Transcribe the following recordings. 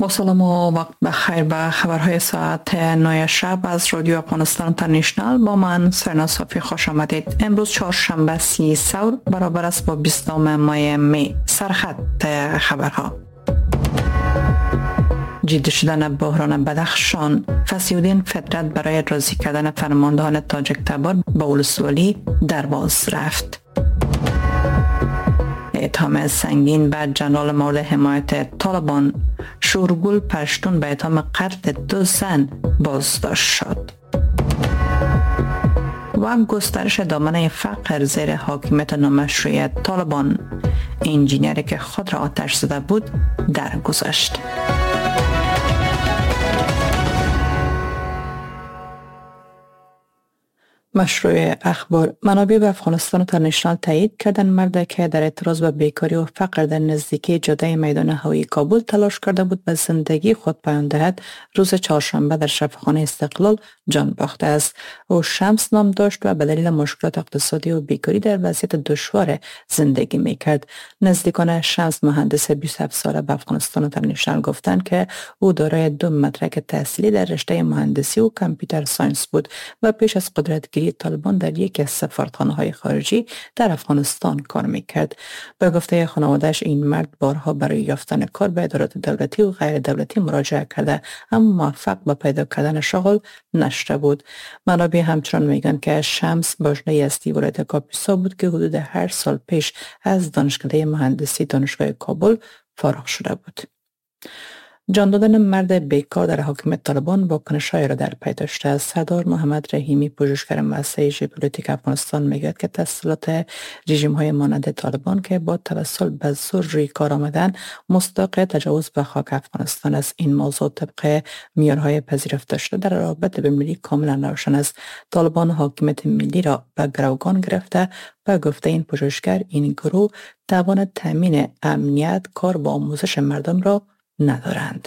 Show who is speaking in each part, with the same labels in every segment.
Speaker 1: با سلام و وقت بخیر به خبرهای ساعت 9 شب از رادیو افغانستان اینترنشنال با من سرنا صافی خوش آمدید. امروز چهارشنبه 30 ثور برابر است با 20 ماه می. سرخط خبرها: جدی شدن بحران بدخشان، فصیح‌الدین فطرت برای راضی کردن فرماندهان تاجک تبار به ولسوالی درواز رفت. اتهام سنگین بر جنرال مورد حمایت طالبان، شورگل پشتون به اتهام قتل 2 زن بازداشت شد. و گسترش دامنه فقر زیر حاکمیت نامشروع طالبان، انجینیری که خود را آتش زده بود درگذشت. مشروع اخبار: منابع به افغانستان اینترنشنال تایید کردن مرد که در اعتراض به بیکاری و فقر در نزدیکی جاده میدان هوایی کابل تلاش کرده بود به زندگی خود پایان دهد، روز چهارشنبه در شفاخانه استقلال جان باخته است. او شمس نام داشت و به دلیل مشکلات اقتصادی و بیکاری در وضعیت دشوار زندگی میکرد. نزدیکان شمس، مهندس 27 ساله، به افغانستان اینترنشنال گفتند که او دارای 2 مدرک تحصیلی در رشته مهندسی و کامپیوتر ساینس بود و پیش از قدرتگیری طالبان در یکی از سفارتخانه‌های خارجی در افغانستان کار میکرد. به گفته خانواده‌اش این مرد بارها برای یافتن کار به ادارات دولتی و غیر دولتی مراجعه کرده اما موفق به پیدا کردن شغل نشده بود. منابع همچنان میگن که شمس باجنه هستی ولایت کاپیسا بود که حدود 8 سال پیش از دانشکده مهندسی دانشگاه کابل فارغ شده بود. جان دادن مرد بیکار در حاکمیت طالبان واکنش‌هایی را در پی داشته است. سردار محمد رحیمی، پژوهشگر مؤسسه ژئوپلیتیک افغانستان، میگوید که تسلط رژیم‌های مانند طالبان که با توسل به زور روی کار آمدن مستحق تجاوز به خاک افغانستان است. این موضوع طبق معیارهای پذیرفته شده در روابط بین‌المللی کاملا روشن است. طالبان حاکمیت ملی را به گروگان گرفته. به گفته این پژوهشگر، این گروه توان تامین امنیت، کار با آموزش مردم را ندارند.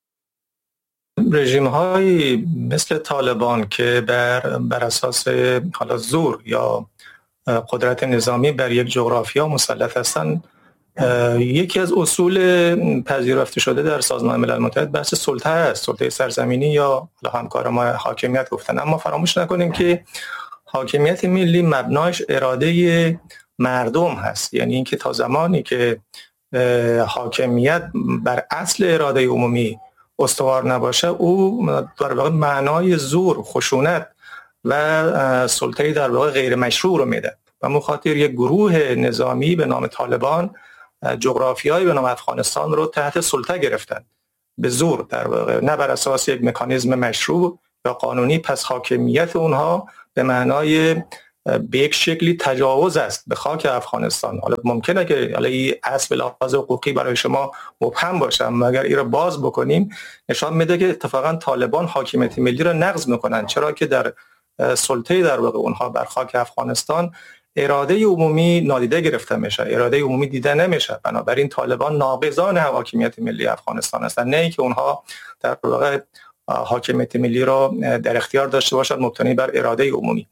Speaker 2: رژیم های مثل طالبان که بر اساس حالا زور یا قدرت نظامی بر یک جغرافیا مسلط هستند، یکی از اصول پذیرفته شده در سازمان ملل متحد بحث سلطه است، سلطه سرزمینی یا همکار ما حاکمیت گفتن. اما فراموش نکنیم که حاکمیت ملی مبناش اراده مردم هست، یعنی اینکه تا زمانی که حاکمیت بر اصل اراده عمومی استوار نباشه، او در واقع معنای زور، خشونت و سلطه در واقع غیر مشروع رو میده. و مخاطر یک گروه نظامی به نام طالبان جغرافیایی به نام افغانستان رو تحت سلطه گرفتن به زور، در واقع نه بر اساس یک مکانیزم مشروع یا قانونی. پس حاکمیت اونها به معنای به یک شکلی تجاوز است به خاک افغانستان. حالا ممکنه که حالا این اصل لحاظ حقوقی برای شما مبهم باشه، اما اگر این را باز بکنیم نشان میده که اتفاقا طالبان حاکمیت ملی را نقض میکنن، چرا که در سلطه در واقع اونها بر خاک افغانستان اراده عمومی نادیده گرفته میشه، اراده عمومی دیده نمیشه. بنابراین طالبان ناقضان حاکمیت ملی افغانستان هستند، نه اینکه اونها در واقع حاکمیت ملی را در اختیار داشته باشند مبتنی بر اراده عمومی.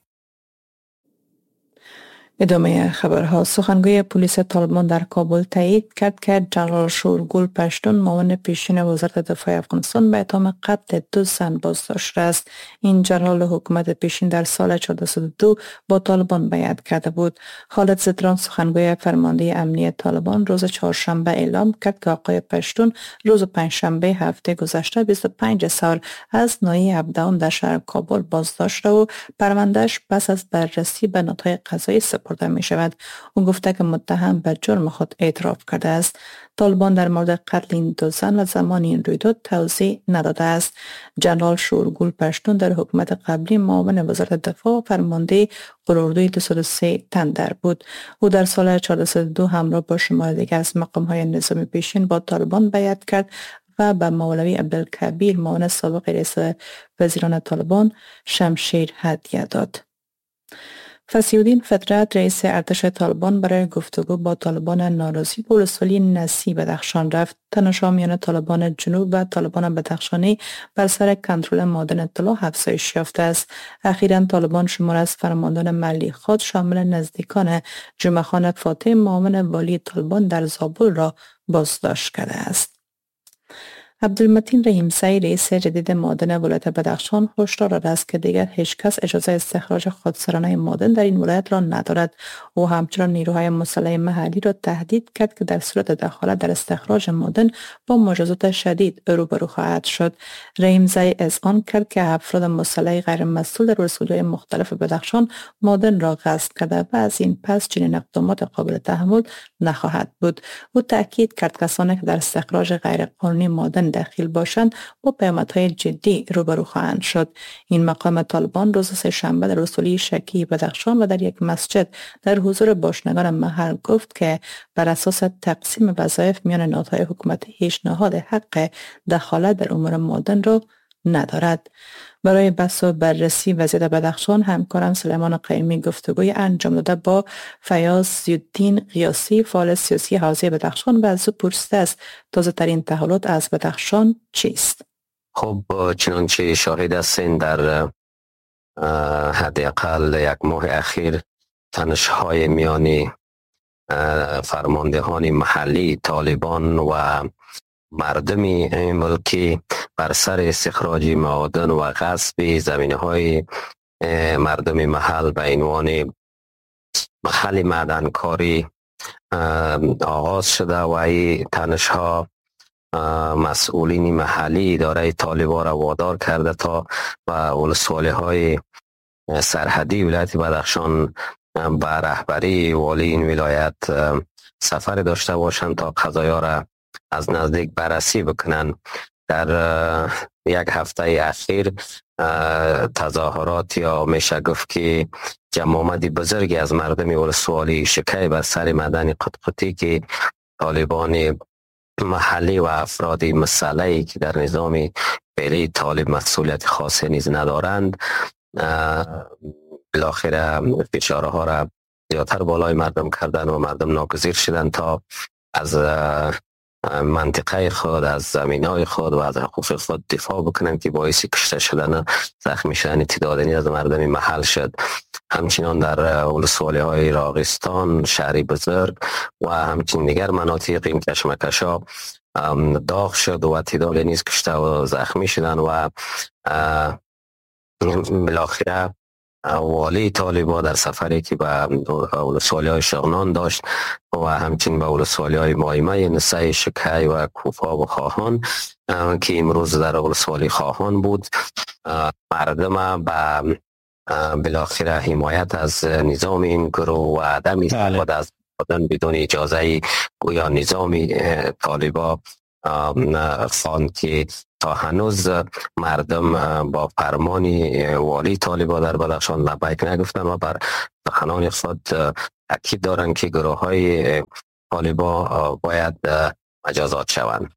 Speaker 1: ادامه خبرها: سخنگوی پلیس طالبان در کابل تایید کرد که جنرال شورگل پشتون، معاون پیشین وزارت دفاع افغانستان، به اتهام قتل 2 زن بازداشت است. این جنرال حکومت پیشین در سال 1402 با طالبان بیعت کرده بود. خالد زدران، سخنگوی فرمانده امنیت طالبان، روز چهارشنبه اعلام کرد که آقای پشتون روز پنجشنبه هفته گذشته 25 ثور از ناحیه ابدان در شهر کابل بازداشت و پروندهش پس از بررسی به نهادهای قضایی سپرده می شود. او گفته که متهم به جرم خود اعتراف کرده است. طالبان در مورد قتل این 2 زن و زمان این رویداد توضیح نداده است. جنرال شورگل پشتون در حکومت قبلی معاون وزارت دفاع و فرمانده قراردوی 203 تندر بود. او در سال 1402 همراه با شمار دیگر از مقام‌های نظامی پیشین با طالبان بیعت کرد و به مولوی عبدالکبیر، معاون سابق رئیس وزیران طالبان، شمشیر هدیه داد. فصیح‌الدین فطرت، رئیس ارتش طالبان، برای گفتگو با طالبان ناراضی به ولسوالی نسی بدخشان رفت. تناش‌ها میان طالبان جنوب و طالبان بدخشانی بر سر کنترل معادن طلا افزایش یافته است. اخیراً طالبان شمار از فرماندهان محلی خود شامل نزدیکان جمعه خان فاتح، معاون والی طالبان در زابل، را بازداشت کرده است. عبدالمتین رحیمزی رئیس جدید معادن ولایت بدخشان هشدار داده است که دیگر هیچ کس اجازه استخراج خودسرانه معادن در این ولایت را ندارد. او همچنین نیروهای مسلح محلی را تهدید کرد که در صورت دخالت در استخراج معادن با مجازات شدید روبرو خواهد شد. رحیمزی اذعان کرد که افراد مسلح غیر مسئول در ولسوالی‌های مختلف بدخشان معادن را غصب کرده و از این پس چنین اقدامات قابل تحمل نخواهد بود. او تاکید کرد کسانی که در استخراج غیرقانونی معادن داخل باشند با پیامدهای جدی روبرو خواهند شد. این مقام طالبان روز سه‌شنبه در ولسوالی شکی بدخشان و در یک مسجد در حضور باشندگان محل گفت که بر اساس تقسیم وظایف میان نهادهای حکومتی هیچ نهاد حق دخالت در امور معادن را ندارد. برای بحث و بررسی وضعیت بدخشان همکارم سلیمان قیمی گفتگوی انجام داده با فیاض ضیاءالدین قیاسی فعال سیاسی حوزه بدخشان و از او پرسیده است تازه ترین تحولات از بدخشان چیست؟
Speaker 3: خب چنانچه شاهد هستین در حداقل یک ماه اخیر تنش‌های میان فرماندهان محلی طالبان و مردم ملکی بر سر استخراج معادن و غصب زمینه‌های مردم محل به عنوان محل معدنکاری آغاز شده و این تنش‌ها مسئولین محلی اداره طالبان را وادار کرده تا و ولسوالی‌های سرحدی ولایت بدخشان به رهبری والی این ولایت سفر داشته باشند تا قضایا را از نزدیک بررسی بکنند. در یک هفته اخیر تظاهرات یا میشه گفت که جمع آمد بزرگی از مردم ولسوالی شکی بر سر معدن قطقطی که طالبان محلی و افراد مسلحی که در نظام فعلی طالب مسئولیت خاصی نیز ندارند بالاخره فشارها را زیادتر بالای مردم کردن و مردم ناگزیر شدن تا از منطقه خود، از زمینای خود و از حقوق خود دفاع بکنن که باعث کشته شدن زخمی شدن تعدادی از مردم محل شد. همچنان در ولسوالی‌های راغستان، شهری بزرگ و همچنین دیگر مناطق این کشمکش‌ها داغ شد و تعدادی نیز کشته و زخمی شدن و بالاخره والی طالبان در سفری که به ولسوالی‌های شغنان داشت و همچنین به ولسوالی‌های مایمه، نسای، شکی و کوفا و خواهان که امروز در ولسوالی خواهان بود مردم به بالاخره حمایت از نظام این گروه و عدم استفاده از معادن بدون اجازه گویا نظام طالبان خواند که تا هنوز مردم با فرمان والی طالبان در بدخشان لبیک نگفتن و بر سخنان خود تاکید دارند که گروه های طالبان باید مجازات شوند.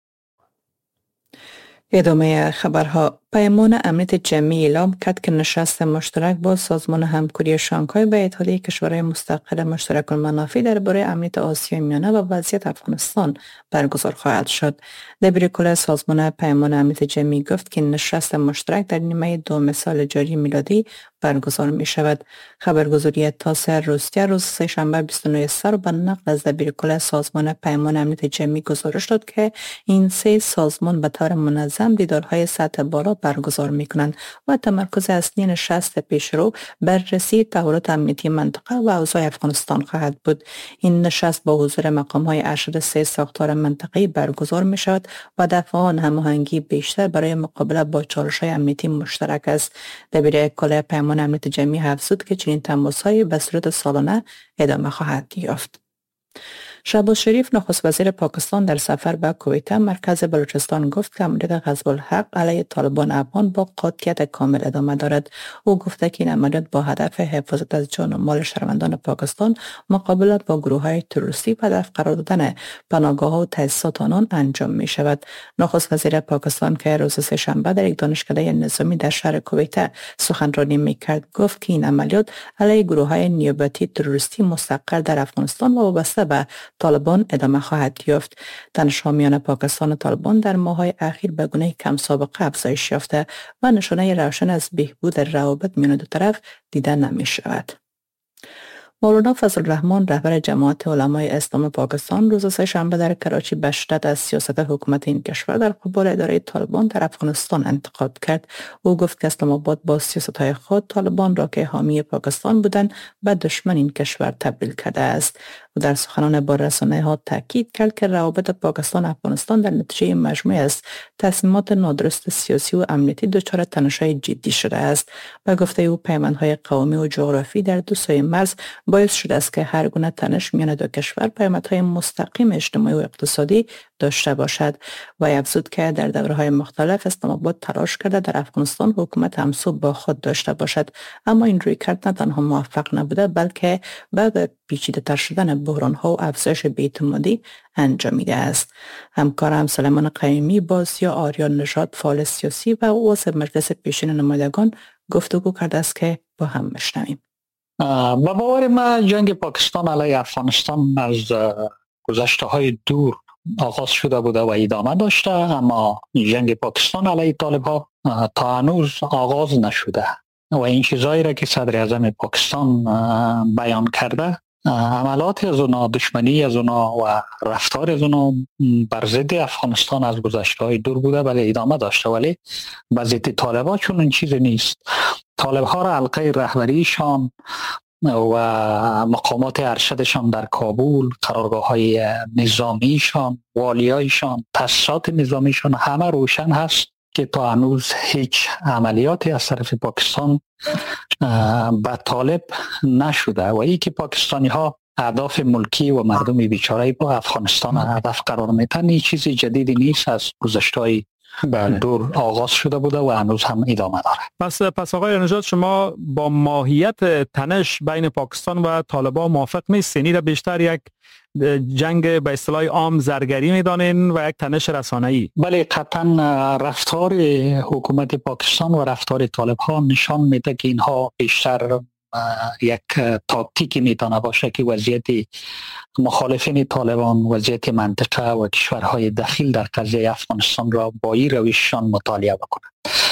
Speaker 1: ادامه خبرها. پیمان امنیت جمعی اعلام کرد که نشست مشترک با سازمان همکاری شانگهای به اتحادیه کشورهای مستقل مشترک المنافع درباره امنیت آسیای میانه و وضعیت افغانستان برگزار خواهد شد. دبیر کل سازمان پیمان امنیت جمعی گفت که نشست مشترک در نیمه دوم سال جاری میلادی برگزار می شود. خبرگزاری تاس روسیه روز سه‌شنبه 29 سر به نقل از دبیر کل سازمان پیمان امنیت جمعی گزارش داد که این سه سازمان به طور منظم دیدارهای سطح بالا برگزار می کنند و تمرکز اصلی نشست پیشرو بررسی تحولات امنیتی منطقه و اوضاع افغانستان خواهد بود. این نشست با حضور مقام‌های ارشد سه ساختار منطقه‌ای برگزار می شود و دفع آن هماهنگی بیشتر برای مقابله با چالش‌های امنیتی مشترک است. دبیر کل پیمان امنیت جمعی افزود که چنین تماس‌های به صورت سالانه ادامه خواهد یافت. شهباز شریف نخست وزیر پاکستان در سفر به کویت مرکز بلوچستان گفت که عملیات غزو الحق علیه طالبان افغان با قاطعیت کامل ادامه دارد. او گفته که این عملیات با هدف حفاظت از جان و مال شهروندان پاکستان مقابله با گروه‌های تروریستی و هدف قرار دادن پناهگاه‌ها و تأسیسات آنان انجام می شود. نخست وزیر پاکستان که روز سه‌شنبه در یک دانشکده نظامی در شهر کویت سخنرانی می‌کرد گفت که این عملیات علیه گروه‌های نیابتی تروریستی مستقر در افغانستان و وابسته به طالبان ادامه خواهد یافت. تنش‌ها میان پاکستان و طالبان در ماه‌های اخیر به گونه کم سابقه افزایش یافته و نشانه روشن از بهبود روابط میان دو طرف دیده نمی شود. مولانا فضل الرحمن رهبر جماعت علمای اسلام پاکستان روز سه‌شنبه در کراچی به شدت از سیاست حکومت این کشور در قبال اداره طالبان در افغانستان انتقاد کرد. او گفت که اسلام آباد با سیاست‌های خود طالبان را که حامی پاکستان بودند به دشمن این کشور تبدیل کرده است. و در سخنان با رسانه‌ها تاکید کرد که روابط پاکستان و افغانستان در نتیجه مجموعه از تصمیمات نادرست سیاسی و امنیتی دچار تنش‌های جدی شده است. به گفته او پیمان‌های قومی و جغرافی در دو سوی مرز باعث شده است که هر گونه تنش میان دو کشور پیامدهای مستقیم اجتماعی و اقتصادی داشته باشد. و افزود که در دوره‌های مختلف اسلام آباد تلاش کرده در افغانستان حکومت همسو با خود داشته باشد، اما این رویکرد نه تنها موفق نبوده بلکه به پیچیده‌تر شدن بحران‌ها و افزایش بی‌اعتمادی انجامیده است. همکارم سلیمان قیومی با سیا آریان نژاد فعال سیاسی و عضو مجلس پیشین نمایندگان گفتگو کرده است که با هم میشنویم.
Speaker 4: با باور ما جنگ پاکستان علیه افغانستان از گذشته های دور آغاز شده بوده و ادامه داشته، اما جنگ پاکستان علیه طالب ها تا هنوز آغاز نشده و این چیزایی را که صدر اعظم پاکستان بیان کرده، عملات از اونا، دشمنی از اونا و رفتار از اونا بر ضد افغانستان از گذشته های دور بوده ولی ادامه داشته، ولی به ضد طالب ها چون این چیز نیست. طالب ها را حلقه رهبریشان و مقامات ارشدشان در کابل، قرارگاه های نظامیشان، والیایشان، تاسیسات نظامیشان همه روشن هست که تا هنوز هیچ عملیاتی از طرف پاکستان به طالب نشده و ای که پاکستانی ها اهداف ملکی و مردم بیچاره با افغانستان هدف قرار میتن، این چیز جدیدی نیست، از گذشته دور آغاز شده بوده و هنوز هم ادامه داره.
Speaker 5: پس آقای نژاد، شما با ماهیت تنش بین پاکستان و طالبان موافق نیستین؟ این را بیشتر یک جنگ به اصطلاح عام زرگری میدانین و یک تنش رسانه‌ای؟
Speaker 4: بله، قطعا رفتار حکومت پاکستان و رفتار طالب ها نشان میده که اینها بیشتر یک تاکتیکی میتونه باشه که وضعیت مخالفین طالبان، وضعیت منطقه و کشورهای دخیل در قضیه افغانستان را با این روششان مطالعه بکنند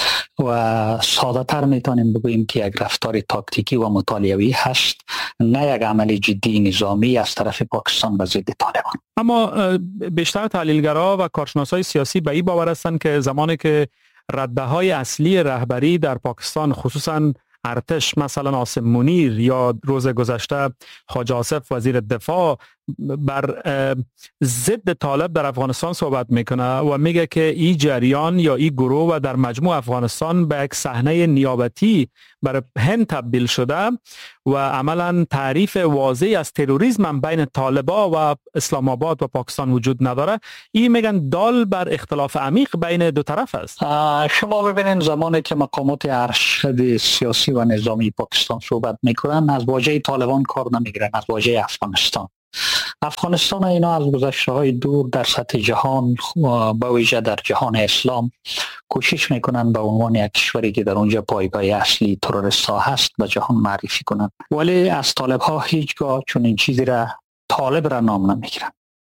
Speaker 4: و ساده تر میتونیم بگوییم که یک رفتار تاکتیکی و مطالعه‌ای هست، نه یک عمل جدی نظامی از طرف پاکستان به ضد طالبان.
Speaker 5: اما بیشتر تحلیلگرا و کارشناسای سیاسی به این باور هستند که زمانی که رده‌های اصلی رهبری در پاکستان، خصوصا ارتش، مثلا عاصم منیر یا روز گذشته حاج آصف وزیر دفاع، بر ضد طالب در افغانستان صحبت میکنه و میگه که این جریان یا این گروه و در مجموع افغانستان به یک صحنه نیابتی برای هند تبدیل شده و عملا تعریف واضحی از تروریسم هم بین طالبا و اسلام آباد و پاکستان وجود نداره. این میگن دال بر اختلاف عمیق بین دو طرف است.
Speaker 4: شما ببینید زمانی که مقامات ارشد سیاسی و نظامی پاکستان صحبت میکنن، از واژه طالبان کار نمیگیرن، از واژه افغانستان. افغانستان اینا از گذشته های دور در سطح جهان، با ویژه در جهان اسلام، کوشش میکنن به عنوان یک کشوری که در اونجا پایگاه اصلی تروریست ها هست به جهان معرفی کنن، ولی از طالب ها هیچگاه چون این چیزی را طالب را نام نمیگیرن.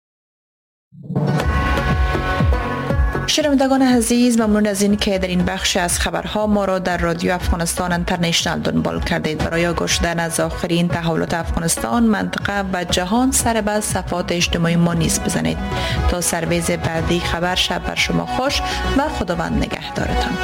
Speaker 1: شنوندگان عزیز، ممنون از این که در این بخش از خبرها ما را در رادیو افغانستان اینترنشنال دنبال کردید. برای گوش دادن از آخرین تحولات افغانستان، منطقه و جهان سر به صفحات اجتماعی ما نیز بزنید. تا سرویز بعدی خبر، شب بر شما خوش و خداوند نگهدارتان.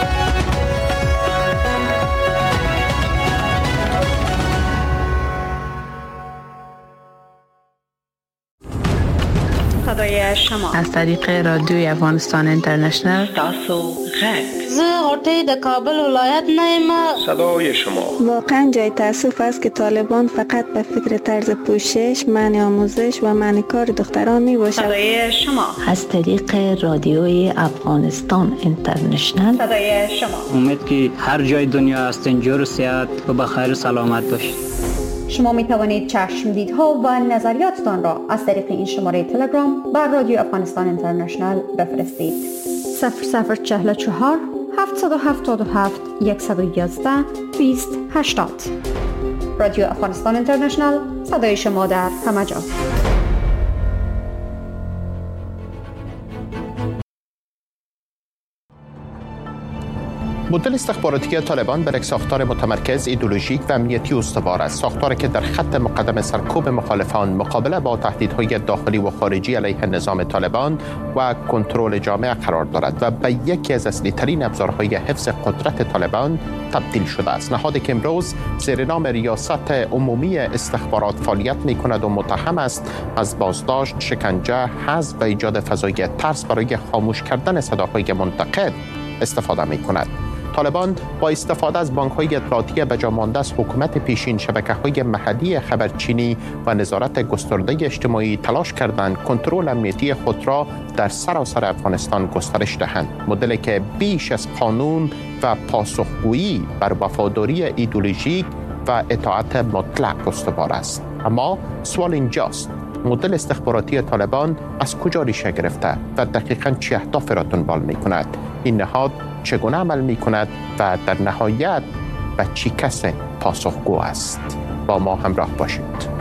Speaker 6: صدای شما
Speaker 1: از طریق رادیوی افغانستان اینترنشنال
Speaker 6: تاسو غږ.
Speaker 7: زه غوټۍ د کابل ولایت نه یم.
Speaker 8: صدای شما.
Speaker 9: واقعا جای تأسف است که طالبان فقط به فکر طرز پوشش، منع آموزش و منع کار دختران می باشد.
Speaker 6: صدای شما
Speaker 10: از طریق رادیوی افغانستان اینترنشنال.
Speaker 6: صدای شما.
Speaker 11: امید که هر جای دنیا هستین جور و صحت و بخیر و سلامت باشید.
Speaker 6: شما می توانید چشمدیدها و نظریاتتان را از طریق این شماره تلگرام بر رادیو افغانستان اینترنشنال بفرستید. 0044 777 111 2080. رادیو افغانستان اینترنشنال، صدای شما در همه جا.
Speaker 8: مدل استخباراتی طالبان بر یک ساختار متمرکز ایدئولوژیک و امنیتی استوار است، ساختاری که در خط مقدم سرکوب مخالفان، مقابله با تهدیدهای داخلی و خارجی علیه نظام طالبان و کنترل جامعه قرار دارد و به یکی از اصلی ترین ابزارهای حفظ قدرت طالبان تبدیل شده است. نهادی که امروز زیر نام ریاست عمومی استخبارات فعالیت می‌کند و متهم است از بازداشت، شکنجه، حذف و ایجاد فضای ترس برای خاموش کردن صداهای منتقد استفاده می‌کند. طالبان با استفاده از بانک‌های اطلاعاتی به جا مانده از حکومت پیشین، شبکه‌های محلی خبرچینی و نظارت گسترده اجتماعی تلاش کردند کنترل امنیتی خود را در سراسر افغانستان گسترش دهند. مدلی که بیش از قانون و پاسخگویی بر وفاداری ایدئولوژیک و اطاعت مطلق استوار است. اما سوال اینجاست: مدل استخباراتی طالبان از کجا ریشه گرفته و دقیقاً چه اهدافی را دنبال می‌کند؟ این نهاد چگونه عمل می‌کند و در نهایت به چه کس پاسخگو است؟ با ما همراه باشید.